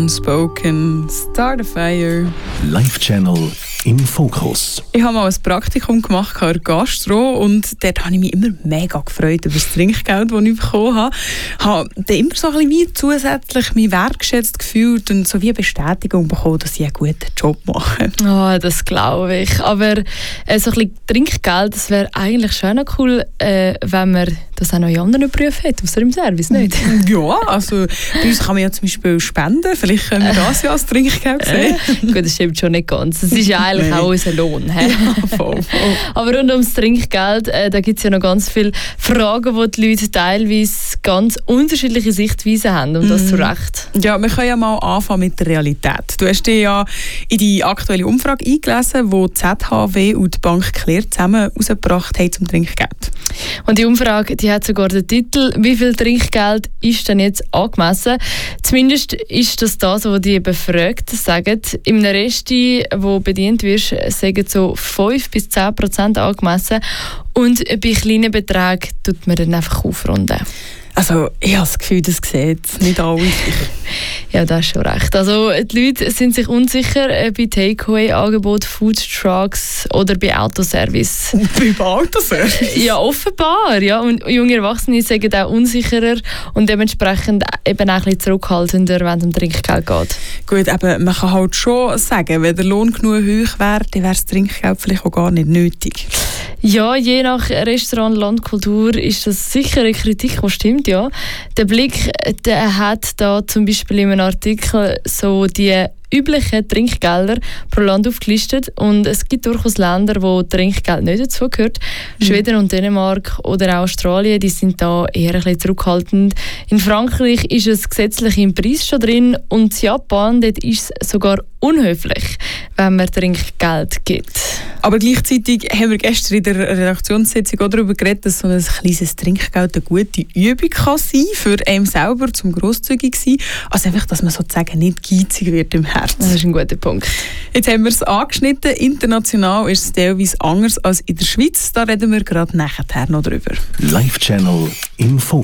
Unspoken, Start a Fire. Live-Channel im Fokus. Ich habe mal ein Praktikum gemacht in der Gastro und dort habe ich mich immer mega gefreut über das Trinkgeld, das ich bekommen habe. Ich habe dann immer so ein bisschen wie zusätzlich mich wertgeschätzt gefühlt und so wie eine Bestätigung bekommen, dass ich einen guten Job mache. Oh, das glaube ich. Aber so ein bisschen Trinkgeld, das wäre eigentlich schon noch cool, wenn man das auch noch in anderen Berufen hat, außer im Service, nicht? Ja, also bei uns kann man ja zum Beispiel spenden. Vielleicht können wir das ja als Trinkgeld sehen. Gut, das stimmt schon nicht ganz. Das ist ja eigentlich auch unser Lohn. Ja, voll. Aber rund ums Trinkgeld, da gibt es ja noch ganz viele Fragen, wo die Leute teilweise ganz unterschiedliche Sichtweisen haben. Und das zu Recht. Ja, wir können ja mal anfangen mit der Realität. Du hast dich ja in die aktuelle Umfrage eingelesen, die die ZHW und die Bank Clear zusammen herausgebracht haben zum Trinkgeld. Und die Umfrage, die hat sogar den Titel «Wie viel Trinkgeld ist denn jetzt angemessen?» Zumindest ist das, was die Befragten sagen. Im Resti, wo bedient wirst, sagen so 5-10% angemessen. Und bei kleinen Beträgen tut man dann einfach aufrunden. Also, ich habe das Gefühl, das sieht nicht alle. Ja, das ist schon recht. Also, die Leute sind sich unsicher bei Takeaway-Angeboten, Foodtrucks oder bei Autoservice. Bei Autoservice? Ja, offenbar. Ja. Und junge Erwachsene sind auch unsicherer und dementsprechend eben auch ein bisschen zurückhaltender, wenn es um Trinkgeld geht. Gut, aber man kann halt schon sagen, wenn der Lohn genug hoch wäre, dann wäre das Trinkgeld vielleicht auch gar nicht nötig. Ja, je nach Restaurant, Landkultur ist das sicher eine Kritik, die stimmt, ja. Der Blick, der hat da zum Beispiel in einem Artikel so die üblichen Trinkgelder pro Land aufgelistet und es gibt durchaus Länder, wo Trinkgeld nicht dazugehört. Schweden und Dänemark oder auch Australien, die sind da eher ein bisschen zurückhaltend. In Frankreich ist es gesetzlich im Preis schon drin und in Japan, dort ist es sogar unhöflich, wenn man Trinkgeld gibt. Aber gleichzeitig haben wir gestern in der Redaktionssitzung auch darüber geredet, dass so ein kleines Trinkgeld eine gute Übung kann sein für einen selber, zum grosszügig sein. Also einfach, dass man sozusagen nicht geizig wird im Herzen. Das ist ein guter Punkt. Jetzt haben wir es angeschnitten. International ist es teilweise anders als in der Schweiz. Da reden wir gerade nachher noch drüber. Live-Channel im Fokus.